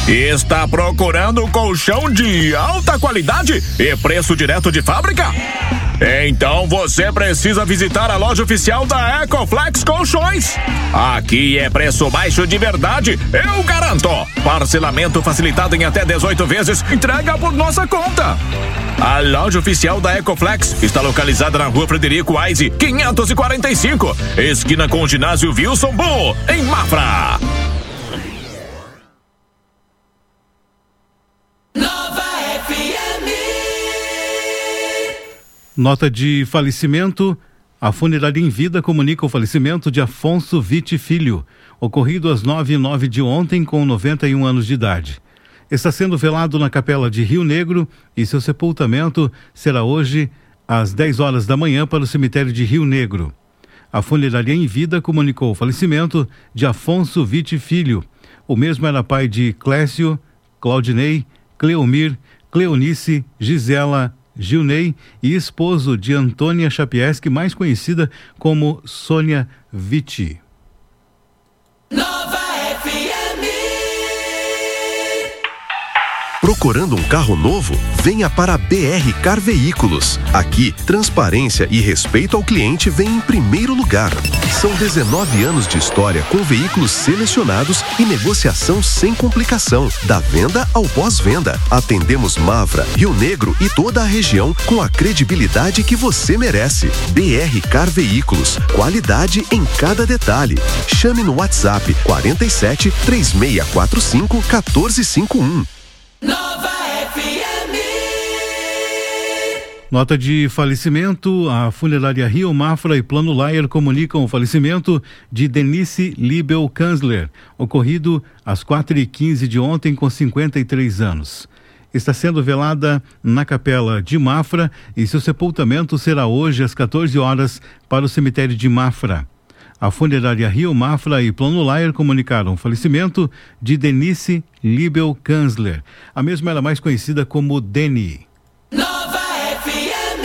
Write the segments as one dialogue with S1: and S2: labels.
S1: Está procurando um colchão de alta qualidade e preço direto de fábrica? Então você precisa visitar a loja oficial da Ecoflex Colchões. Aqui é preço baixo de verdade, eu garanto. Parcelamento facilitado em até 18 vezes, entrega por nossa conta. A loja oficial da Ecoflex está localizada na Rua Frederico Wise, 545, esquina com o ginásio Wilson Bull, em Mafra.
S2: Nota de falecimento. A Funerária em Vida comunica o falecimento de Afonso Vitti Filho, ocorrido às 9h09 de ontem, com 91 anos de idade. Está sendo velado na Capela de Rio Negro e seu sepultamento será hoje às 10 horas da manhã para o cemitério de Rio Negro. A Funerária em Vida comunicou o falecimento de Afonso Vitti Filho. O mesmo era pai de Clécio, Claudinei, Cleomir, Cleonice, Gisela, Gilney e esposo de Antônia Chapieski, mais conhecida como Sônia Vitti.
S3: Nova FM.
S4: Procurando um carro novo? Venha para a BR Car Veículos. Aqui, transparência e respeito ao cliente vem em primeiro lugar. São 19 anos de história com veículos selecionados e negociação sem complicação, da venda ao pós-venda. Atendemos Mafra, Rio Negro e toda a região com a credibilidade que você merece. BR Car Veículos, qualidade em cada detalhe. Chame no WhatsApp 47 3645 1451.
S3: Nova FM.
S2: Nota de falecimento. A Funerária Rio Mafra e Plano Laier comunicam o falecimento de Denise Liebel Kanzler, ocorrido às 4h15 de ontem, com 53 anos. Está sendo velada na Capela de Mafra e seu sepultamento será hoje às 14 horas para o cemitério de Mafra. A Funerária Rio Mafra e Plano Laier comunicaram o falecimento de Denise Liebel Kanzler. A mesma era mais conhecida como Deni.
S3: Nova FM.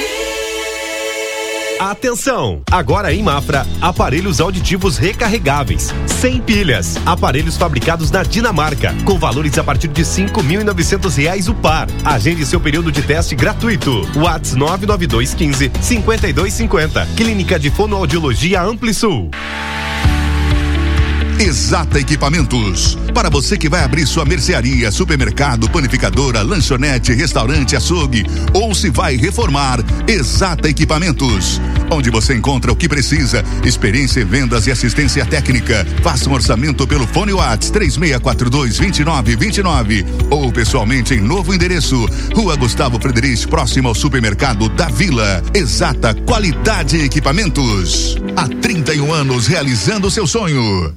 S5: Atenção! Agora em Mafra, aparelhos auditivos recarregáveis, sem pilhas, aparelhos fabricados na Dinamarca, com valores a partir de R$ 5.900 o par. Agende seu período de teste gratuito. WhatsApp 99215 5250. Clínica de Fonoaudiologia AmpliSul.
S6: Exata Equipamentos. Para você que vai abrir sua mercearia, supermercado, panificadora, lanchonete, restaurante, açougue ou se vai reformar, Exata Equipamentos. Onde você encontra o que precisa, experiência em vendas e assistência técnica. Faça um orçamento pelo fone WhatsApp 3642-2929 ou pessoalmente em novo endereço, Rua Gustavo Frederic, próximo ao supermercado da Vila. Exata Qualidade Equipamentos. Há 31 anos realizando o seu sonho.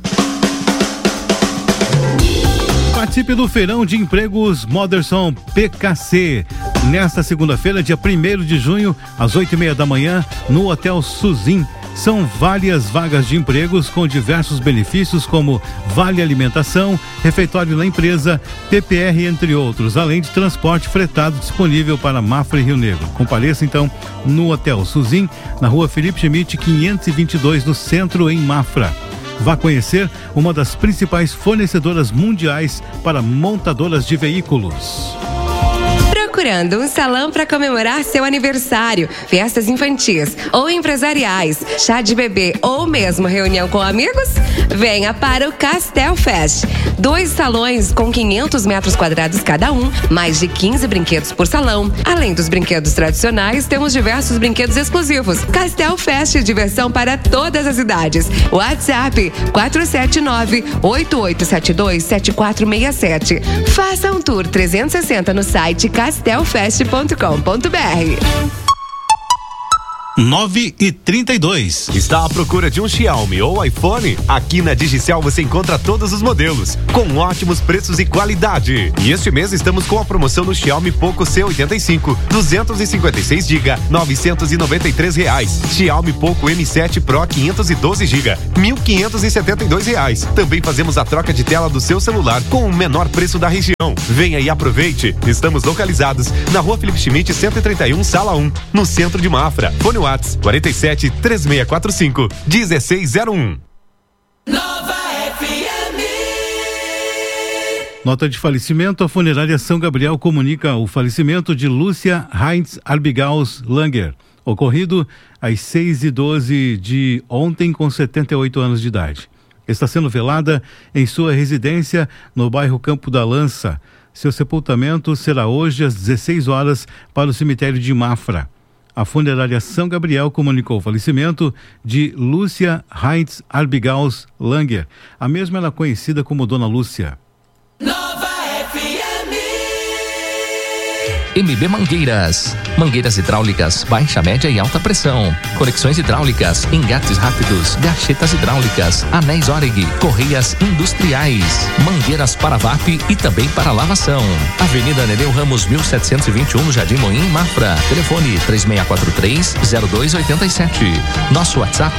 S2: Participe do Feirão de Empregos Moderson PKC. Nesta segunda-feira, dia 1º de junho, às 8h30 da manhã, no Hotel Suzin. São várias vagas de empregos com diversos benefícios, como vale alimentação, refeitório na empresa, PPR, entre outros, além de transporte fretado disponível para Mafra e Rio Negro. Compareça então no Hotel Suzin, na Rua Felipe Schmidt, 522, no centro, em Mafra. Vá conhecer uma das principais fornecedoras mundiais para montadoras de veículos.
S7: Procurando um salão para comemorar seu aniversário, festas infantis ou empresariais, chá de bebê ou mesmo reunião com amigos? Venha para o Castel Fest. 2 salões com 500 metros quadrados cada um, mais de 15 brinquedos por salão. Além dos brinquedos tradicionais, temos diversos brinquedos exclusivos. Castel Fest, diversão para todas as idades. WhatsApp 479-8872-7467. Faça um tour 360 no site castelfest.com.br.
S5: 9h32. Está à procura de um Xiaomi ou iPhone? Aqui na Digicel você encontra todos os modelos, com ótimos preços e qualidade. E este mês estamos com a promoção no Xiaomi Poco C85, 256 GB, R$ 993. Xiaomi Poco M7 Pro 512 GB, R$ 1.572. Também fazemos a troca de tela do seu celular com o menor preço da região. Venha e aproveite. Estamos localizados na Rua Felipe Schmidt, 131, Sala 1, no centro de Mafra. Fone WhatsApp 47 3645 1601.
S3: Nova FM.
S2: Nota de falecimento, a funerária São Gabriel comunica o falecimento de Lúcia Heinz Arbigaus Langer, ocorrido às 6h12 de ontem, com 78 anos de idade. Está sendo velada em sua residência no bairro Campo da Lança. Seu sepultamento será hoje às 16 horas para o cemitério de Mafra. A funerária São Gabriel comunicou o falecimento de Lúcia Heinz Arbigaus Langer. A mesma era conhecida como Dona Lúcia.
S8: MB Mangueiras. Mangueiras hidráulicas, baixa, média e alta pressão. Conexões hidráulicas, engates rápidos, gachetas hidráulicas, anéis Oreg, correias industriais, mangueiras para VAP e também para lavação. Avenida Nereu Ramos, 1721, no Jardim Moinhos, Mafra. Telefone 3643-0287. Nosso WhatsApp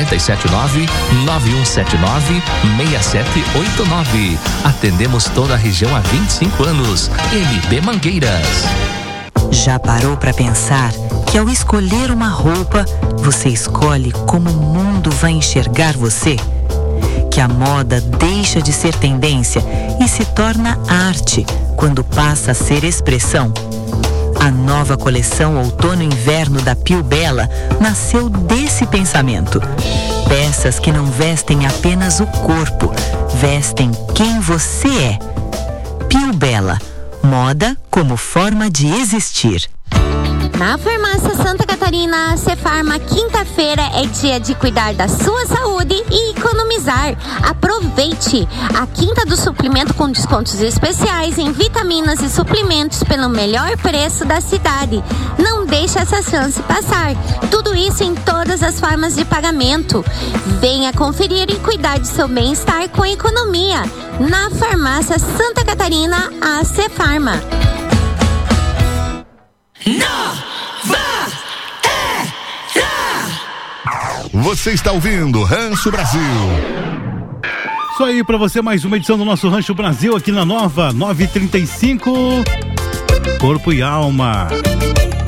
S8: 479-9179-6789. Atendemos toda a região há 25 anos. MB Mangueiras.
S9: Já parou para pensar que ao escolher uma roupa, você escolhe como o mundo vai enxergar você? Que a moda deixa de ser tendência e se torna arte quando passa a ser expressão? A nova coleção Outono e Inverno da Pio Bella nasceu desse pensamento. Peças que não vestem apenas o corpo, vestem quem você é. Pio Bella. Moda como forma de existir.
S10: Na Farmácia Santa Catarina, Cefarma, quinta-feira é dia de cuidar da sua saúde e economizar. Aproveite a quinta do suplemento com descontos especiais em vitaminas e suplementos pelo melhor preço da cidade. Não deixe essa chance passar. Tudo isso em todas as formas de pagamento. Venha conferir e cuidar de seu bem-estar com economia. Na Farmácia Santa Catarina, a Cefarma.
S6: Você está ouvindo Rancho Brasil.
S2: Isso aí, para você mais uma edição do nosso Rancho Brasil aqui na Nova 935. Corpo e Alma.